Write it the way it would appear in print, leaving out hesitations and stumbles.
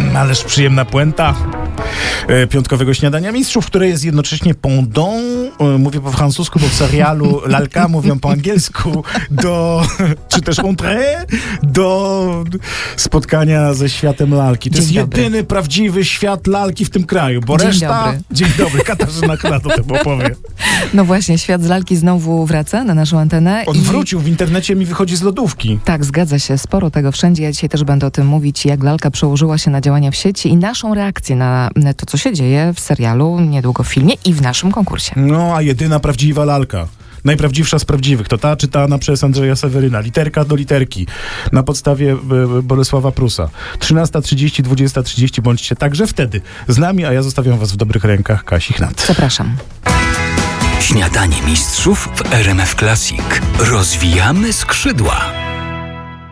Ależ przyjemna puenta piątkowego śniadania mistrzów, które jest jednocześnie pendant, mówię po francusku, bo w serialu lalka mówią po angielsku, czy też entrée, do spotkania ze światem lalki. To jest jedyny prawdziwy świat lalki w tym kraju, bo reszta... Dzień dobry, Katarzyna Chlad o tym opowie. No właśnie, świat z lalki znowu wraca na naszą antenę. On wrócił, w internecie mi wychodzi z lodówki. Tak, zgadza się, sporo tego wszędzie. Ja dzisiaj też będę o tym mówić, jak lalka przełożyła się na działania w sieci i naszą reakcję na to, co się dzieje w serialu, niedługo w filmie i w naszym konkursie. No, a jedyna prawdziwa lalka. Najprawdziwsza z prawdziwych. To ta czytana przez Andrzeja Seweryna. Literka do literki. Na podstawie Bolesława Prusa. 13:30, 20:30. Bądźcie także wtedy z nami, a ja zostawiam was w dobrych rękach Kasi Chnant. Zapraszam. Śniadanie mistrzów w RMF Classic. Rozwijamy skrzydła.